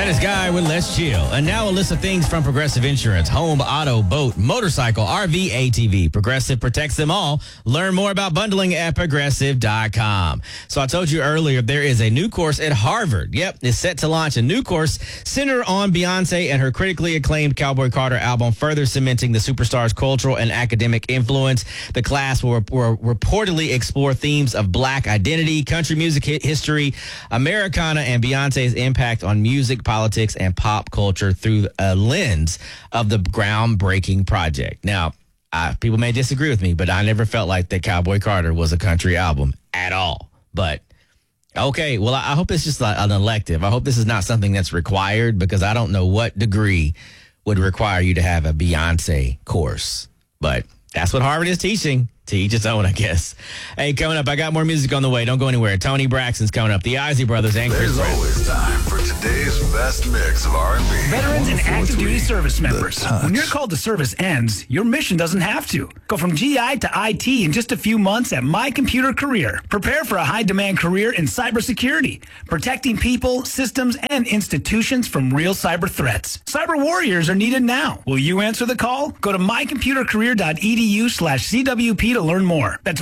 That is Guy with Let's Chill. And now a list of things from Progressive Insurance. Home, auto, boat, motorcycle, RV, ATV. Progressive protects them all. Learn more about bundling at Progressive.com. So I told you earlier, there is a new course at Harvard. Yep, it's set to launch a new course centered on Beyonce and her critically acclaimed Cowboy Carter album, further cementing the superstar's cultural and academic influence. The class will reportedly explore themes of Black identity, country music history, Americana, and Beyonce's impact on music, politics, and pop culture through a lens of the groundbreaking project. Now, people may disagree with me, but I never felt like that Cowboy Carter was a country album at all. But okay, well, I hope it's just an elective. I hope this is not something that's required, because I don't know what degree would require you to have a Beyonce course. But that's what Harvard is teaching. To each its own, I guess. Hey, coming up, I got more music on the way. Don't go anywhere. Tony Braxton's coming up. The Isley Brothers and Chris Brown. There's always time for today's best mix of R&B. Veterans and active duty service members. When your call to service ends, your mission doesn't have to. Go from GI to IT in just a few months at My Computer Career. Prepare for a high-demand career in cybersecurity, protecting people, systems, and institutions from real cyber threats. Cyber warriors are needed now. Will you answer the call? Go to mycomputercareer.edu/CWP to learn more. That's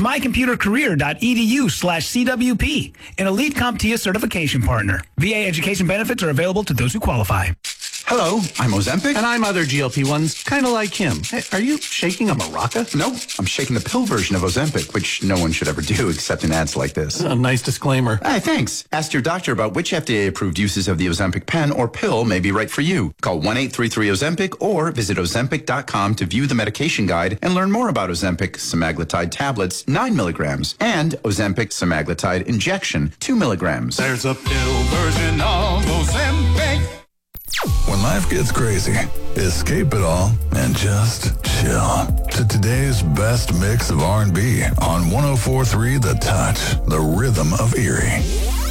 mycomputercareer.edu/CWP, an elite CompTIA certification partner. VA education benefits are available to those who qualify. Hello, I'm Ozempic. And I'm other GLP-1s, kind of like him. Hey, are you shaking a maraca? No, I'm shaking the pill version of Ozempic, which no one should ever do except in ads like this. A nice disclaimer. Hey, thanks. Ask your doctor about which FDA-approved uses of the Ozempic pen or pill may be right for you. Call 1-833-OZEMPIC or visit Ozempic.com to view the medication guide and learn more about Ozempic semaglutide tablets, 9 milligrams, and Ozempic semaglutide injection, 2 milligrams. There's a pill version of Ozempic. When life gets crazy, escape it all and just chill to today's best mix of R&B on 104.3 The Touch, the rhythm of Erie.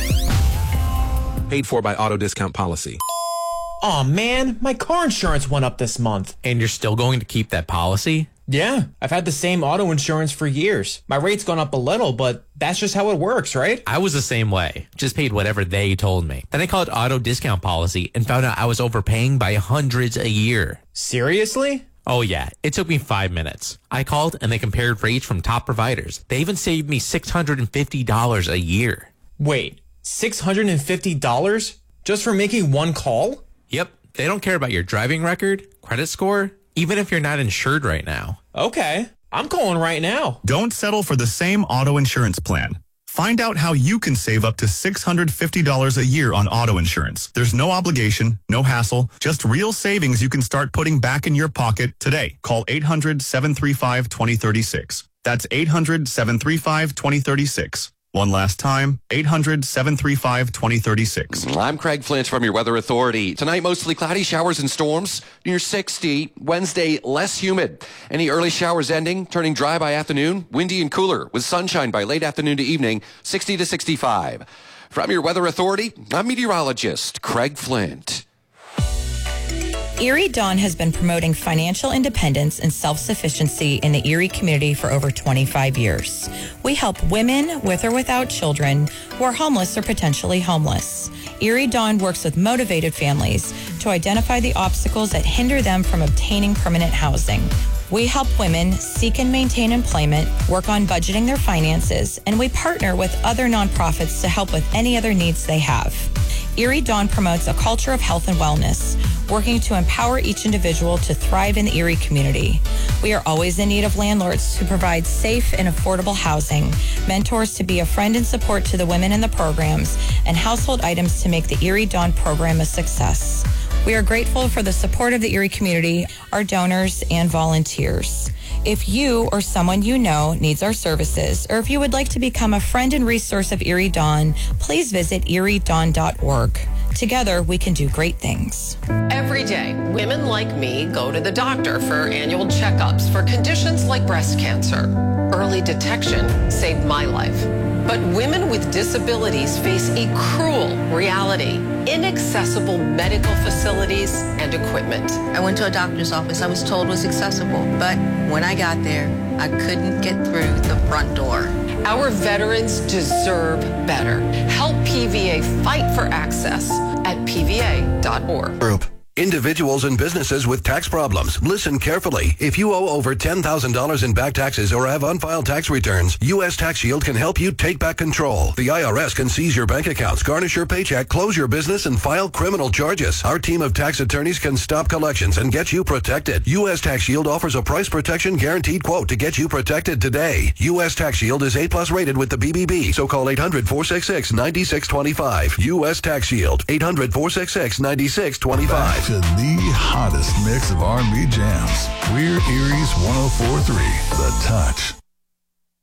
Paid for by Auto Discount Policy. Aw, man, my car insurance went up this month. And you're still going to keep that policy? Yeah, I've had the same auto insurance for years. My rate's gone up a little, but that's just how it works, right? I was the same way. Just paid whatever they told me. Then I called Auto Discount Policy and found out I was overpaying by hundreds a year. Seriously? Oh yeah, it took me 5 minutes. I called and they compared rates from top providers. They even saved me $650 a year. Wait, $650 just for making one call? Yep, they don't care about your driving record, credit score, even if you're not insured right now. Okay, I'm calling right now. Don't settle for the same auto insurance plan. Find out how you can save up to $650 a year on auto insurance. There's no obligation, no hassle, just real savings you can start putting back in your pocket today. Call 800-735-2036. That's 800-735-2036. One last time, 800-735-2036. I'm Craig Flint from your Weather Authority. Tonight, mostly cloudy, showers and storms near 60. Wednesday, less humid. Any early showers ending, turning dry by afternoon. Windy and cooler with sunshine by late afternoon to evening, 60 to 65. From your Weather Authority, I'm meteorologist Craig Flint. Erie Dawn has been promoting financial independence and self-sufficiency in the Erie community for over 25 years. We help women with or without children who are homeless or potentially homeless. Erie Dawn works with motivated families to identify the obstacles that hinder them from obtaining permanent housing. We help women seek and maintain employment, work on budgeting their finances, and we partner with other nonprofits to help with any other needs they have. Erie Dawn promotes a culture of health and wellness, working to empower each individual to thrive in the Erie community. We are always in need of landlords to provide safe and affordable housing, mentors to be a friend and support to the women in the programs, and household items to make the Erie Dawn program a success. We are grateful for the support of the Erie community, our donors, and volunteers. If you or someone you know needs our services, or if you would like to become a friend and resource of Erie Dawn, please visit eriedawn.org. Together, we can do great things. Every day, women like me go to the doctor for annual checkups for conditions like breast cancer. Early detection saved my life. But women with disabilities face a cruel reality: inaccessible medical facilities and equipment. I went to a doctor's office I was told was accessible, but when I got there, I couldn't get through the front door. Our veterans deserve better. Help PVA fight for access at PVA.org. Group. Individuals and businesses with tax problems, listen carefully. If you owe over $10,000 in back taxes or have unfiled tax returns, U.S. Tax Shield can help you take back control. The IRS can seize your bank accounts, garnish your paycheck, close your business, and file criminal charges. Our team of tax attorneys can stop collections and get you protected. U.S. Tax Shield offers a price protection guaranteed quote to get you protected today. U.S. Tax Shield is A+ rated with the BBB, so call 800-466-9625. U.S. Tax Shield, 800-466-9625. To the hottest mix of R&B jams. We're Erie's 104.3, The Touch.